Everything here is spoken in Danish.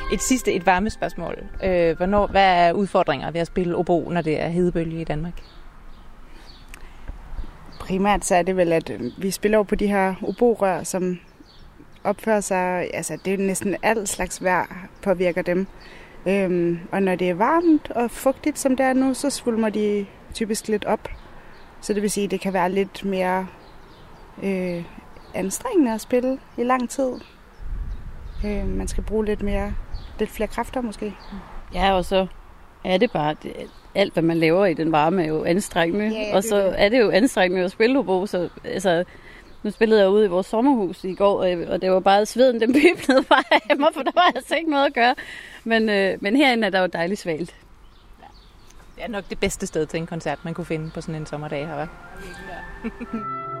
Et varme spørgsmål. Hvad er udfordringer ved at spille obo, når det er hedebølge i Danmark? Primært så er det vel, at vi spiller på de her oborør, som opfører sig, altså det er næsten alt slags vejr påvirker dem. Og når det er varmt og fugtigt, som det er nu, så svulmer de typisk lidt op. Så det vil sige, at det kan være lidt mere anstrengende at spille i lang tid. Man skal bruge lidt flere kræfter måske. Ja, og så er det bare alt, hvad man laver i den varme, er jo anstrengende. Ja, og så er det jo anstrengende at spille obo. Så altså, nu spillede jeg ude i vores sommerhus i går, og det var bare sveden, den piblede bare af mig, for der var altså ikke noget at gøre. Men herinde er der jo dejligt svalt. Det er nok det bedste sted til en koncert, man kunne finde på sådan en sommerdag her, hva'?